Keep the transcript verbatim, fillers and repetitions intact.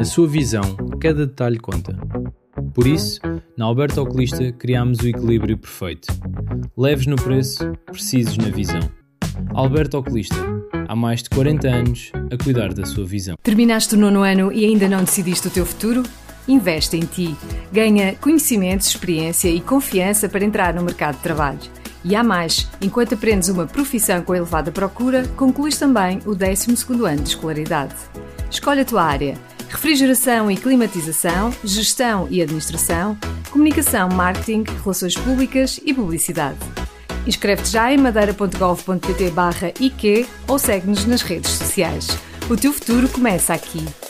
Na sua visão, cada detalhe conta. Por isso, na Alberto Oculista criámos o equilíbrio perfeito. Leves no preço, precisos na visão. Alberto Oculista, há mais de quarenta anos a cuidar da sua visão. Terminaste o nono ano e ainda não decidiste o teu futuro? Investe em ti. Ganha conhecimentos, experiência e confiança para entrar no mercado de trabalho. E há mais, enquanto aprendes uma profissão com elevada procura, concluís também o décimo segundo ano de escolaridade. Escolhe a tua área: refrigeração e climatização, gestão e administração, comunicação, marketing, relações públicas e publicidade. Inscreve-te já em madeira.gov.pt barra I Q ou segue-nos nas redes sociais. O teu futuro começa aqui.